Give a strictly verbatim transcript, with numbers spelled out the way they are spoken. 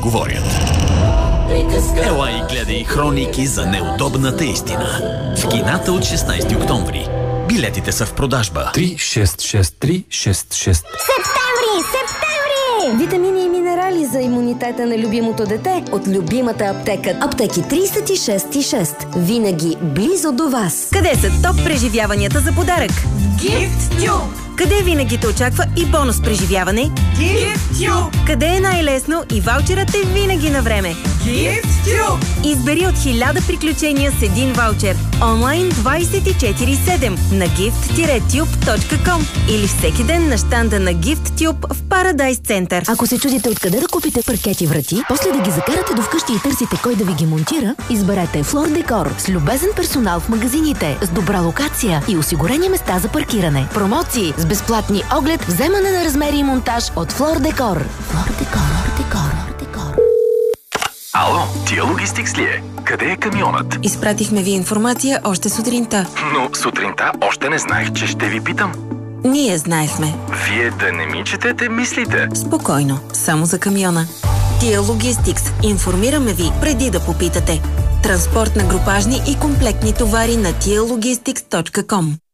говорят. Ела и гледай хроники за неудобната истина. В кината от шестнайсети октомври. Билетите са в продажба. три шест шест три шест шест. Септември! Септември! Витамини и минерали за имунитета на любимото дете от любимата аптека. Аптеки трийсет и шест и шест. Винаги близо до вас. Къде са топ преживяванията за подарък? Gift Tube! Къде винаги те очаква и бонус преживяване? Gift Tube! Къде е най-лесно и ваучерът е винаги на време? Gift Tube! Избери от хиляда приключения с един ваучер. Онлайн двайсет и четири седем на gift tube точка com или всеки ден на щанда на Gift Tube в Paradise Center. Ако се чудите откъде да купите паркети врати, после да ги закарате до вкъщи и търсите кой да ви ги монтира, изберете Floor Decor с любезен персонал в магазините, с добра локация и осигурени места за паркиране. Промоции с безплатни оглед, вземане на размери и монтаж от Floor Decor. Floor Decor, Decor, Decor. Ало, Тия Логистикс ли е? Къде е камионът? Изпратихме ви информация още сутринта. Но сутринта още не знаех, че ще ви питам. Ние знаехме. Вие да не ми четете мислите. Спокойно, само за камиона. Тия Логистикс. Информираме ви преди да попитате. Транспорт на групажни и комплектни товари на тия логистикс точка com.